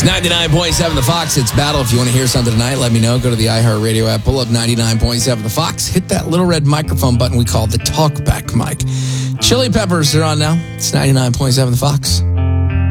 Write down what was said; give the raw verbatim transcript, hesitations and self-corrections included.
ninety-nine point seven The Fox. It's Battle. If you want to hear something tonight, let me know. Go to the iHeartRadio app, pull up ninety-nine point seven The Fox, hit that little red microphone button we call the talkback mic. Chili Peppers are on now. It's ninety-nine point seven The Fox.